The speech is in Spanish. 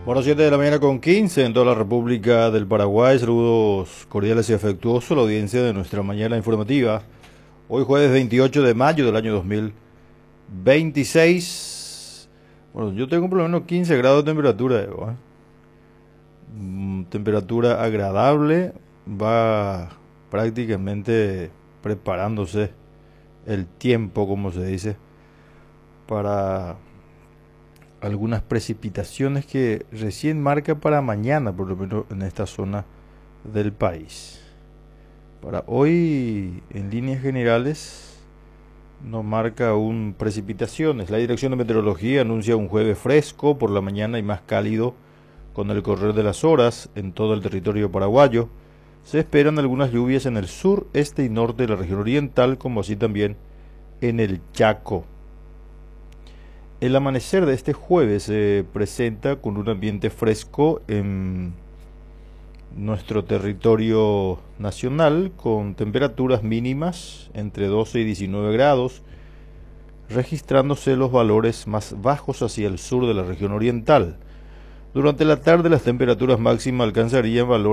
Bueno, 7 de la mañana con 15 en toda la República del Paraguay. Saludos cordiales y afectuosos a la audiencia de nuestra mañana informativa. Hoy jueves 28 de mayo del año 2026. Bueno, yo tengo por lo menos 15 grados de temperatura, temperatura agradable. Va prácticamente preparándose el tiempo, como se dice, para algunas precipitaciones que recién marca para mañana, por lo menos en esta zona del país. Para hoy, en líneas generales, no marca aún precipitaciones. La Dirección de Meteorología anuncia un jueves fresco por la mañana y más cálido con el correr de las horas en todo el territorio paraguayo. Se esperan algunas lluvias en el sur, este y norte de la región oriental, como así también en el Chaco. El amanecer de este jueves se presenta con un ambiente fresco en nuestro territorio nacional, con temperaturas mínimas entre 12 y 19 grados, registrándose los valores más bajos hacia el sur de la región oriental. Durante la tarde las temperaturas máximas alcanzarían valores